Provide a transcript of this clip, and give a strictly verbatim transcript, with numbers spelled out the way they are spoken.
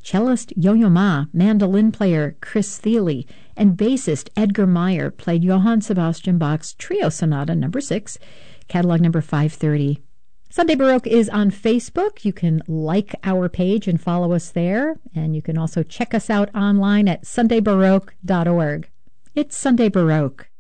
Cellist Yo-Yo Ma, mandolin player Chris Thile, and bassist Edgar Meyer played Johann Sebastian Bach's Trio Sonata number six, catalog number five thirty. Sunday Baroque is on Facebook. You can like our page and follow us there, and you can also check us out online at sunday baroque dot org. It's Sunday Baroque.